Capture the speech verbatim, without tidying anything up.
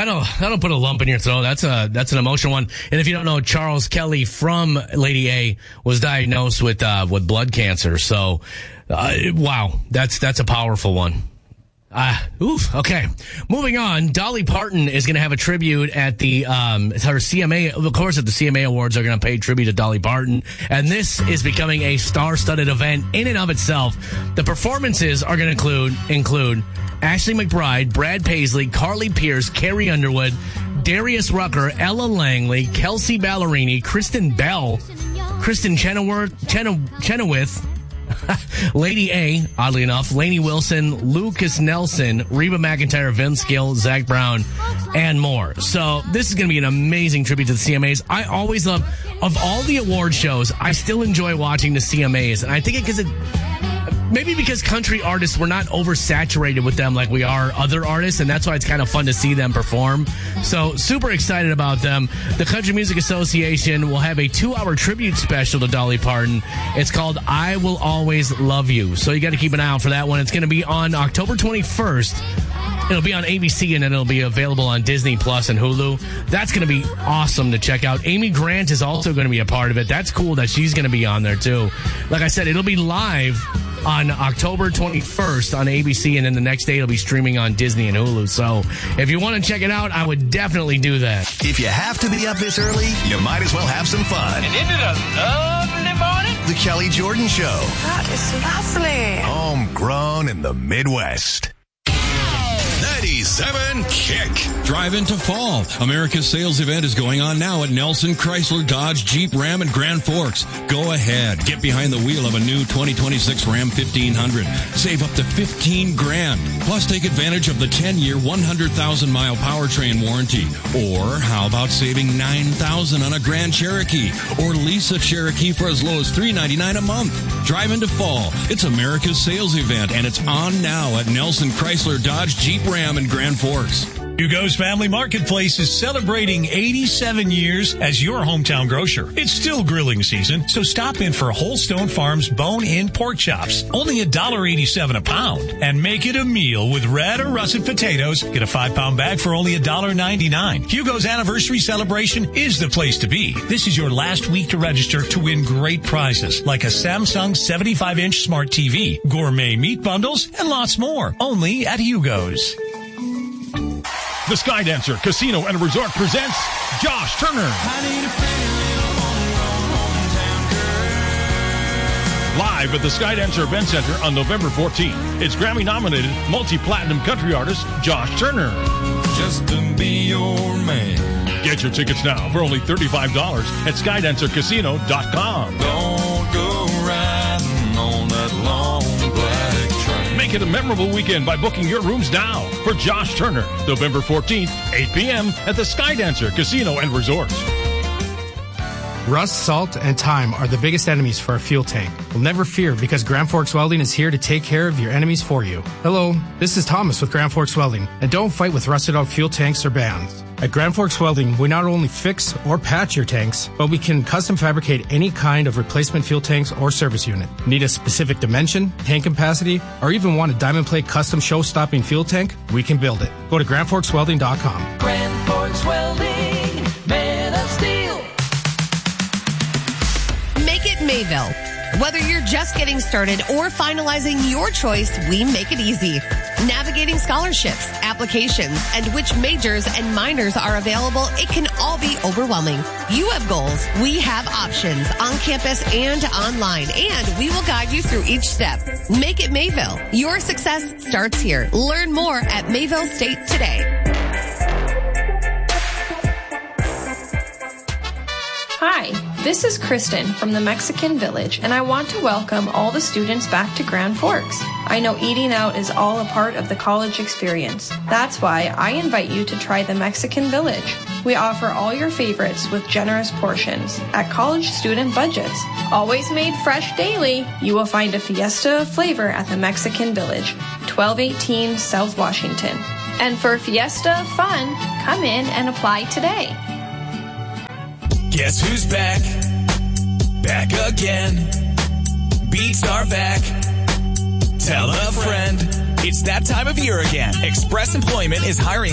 that'll that'll put a lump in your throat. That's a that's an emotional one. And if you don't know, Charles Kelly from Lady A was diagnosed with uh, with blood cancer. So, uh, wow, that's that's a powerful one. Ah, uh, oof. Okay. Moving on. Dolly Parton is going to have a tribute at the, um, her C M A, of course, at the C M A Awards are going to pay tribute to Dolly Parton. And this is becoming a star-studded event in and of itself. The performances are going to include, include Ashley McBryde, Brad Paisley, Carly Pearce, Carrie Underwood, Darius Rucker, Ella Langley, Kelsey Ballerini, Kristen Bell, Kristen Chenoweth, Chen- Chenoweth, Lady A, oddly enough, Lainey Wilson, Lucas Nelson, Reba McEntire, Vince Gill, Zach Brown, and more. So this is going to be an amazing tribute to the C M As. I always love, of all the award shows, I still enjoy watching the C M As. And I think it because it, maybe because country artists, we're not oversaturated with them like we are other artists, and that's why it's kind of fun to see them perform. So super excited about them. The Country Music Association will have a two-hour tribute special to Dolly Parton. It's called I Will Always Love You. So you got to keep an eye out for that one. It's going to be on October twenty-first. It'll be on A B C, and then it'll be available on Disney Plus and Hulu. That's going to be awesome to check out. Amy Grant is also going to be a part of it. That's cool that she's going to be on there, too. Like I said, it'll be live on October twenty-first on A B C, and then the next day it'll be streaming on Disney and Hulu. So if you want to check it out, I would definitely do that. If you have to be up this early, you might as well have some fun. And isn't it a lovely morning? The Kelly Jordan Show. That is lovely. Homegrown in the Midwest. ninety-seven Kick. Drive into fall. America's sales event is going on now at Nelson Chrysler Dodge Jeep Ram and Grand Forks. Go ahead. Get behind the wheel of a new twenty twenty-six Ram fifteen hundred. Save up to fifteen grand. Plus take advantage of the ten-year, one hundred thousand mile powertrain warranty. Or how about saving nine thousand on a Grand Cherokee? Or lease a Cherokee for as low as three ninety-nine a month. Drive into fall. It's America's sales event, and it's on now at Nelson Chrysler Dodge Jeep Ram and Grand Forks. Hugo's Family Marketplace is celebrating eighty-seven years as your hometown grocer. It's still grilling season, so stop in for Holstone Farms bone-in pork chops. Only one dollar eighty-seven a pound. And make it a meal with red or russet potatoes. Get a five-pound bag for only one dollar ninety-nine. Hugo's anniversary celebration is the place to be. This is your last week to register to win great prizes like a Samsung seventy-five inch smart T V, gourmet meat bundles, and lots more. Only at Hugo's. The Skydancer Casino and Resort presents Josh Turner. Live at the Skydancer Event Center on November fourteenth. It's Grammy-nominated multi-platinum country artist Josh Turner. Just to be your man. Get your tickets now for only thirty-five dollars at skydancer casino dot com. Don't go riding on that long black train. Make it a memorable weekend by booking your rooms now for Josh Turner, November fourteenth, eight p.m. at the Skydancer Casino and Resort. Rust, salt, and time are the biggest enemies for a fuel tank. Well, never fear, because Grand Forks Welding is here to take care of your enemies for you. Hello, this is Thomas with Grand Forks Welding, and don't fight with rusted out fuel tanks or bands. At Grand Forks Welding, we not only fix or patch your tanks, but we can custom fabricate any kind of replacement fuel tanks or service unit. Need a specific dimension, tank capacity, or even want a diamond plate custom show-stopping fuel tank? We can build it. Go to grand forks welding dot com. Grand Forks Welding, man of steel. Make it Mayville. Whether you're just getting started or finalizing your choice, we make it easy. Navigating scholarships, applications, and which majors and minors are available, it can all be overwhelming. You have goals. We have options on campus and online, and we will guide you through each step. Make it Mayville. Your success starts here. Learn more at Mayville State today. Hi, this is Kristen from the Mexican Village, and I want to welcome all the students back to Grand Forks. I know eating out is all a part of the college experience. That's why I invite you to try the Mexican Village. We offer all your favorites with generous portions at college student budgets. Always made fresh daily, you will find a fiesta of flavor at the Mexican Village, twelve eighteen South Washington. And for Fiesta of Fun, come in and apply today. Guess who's back? Back again. Beats are back. Tell a friend. It's that time of year again. Express Employment is hiring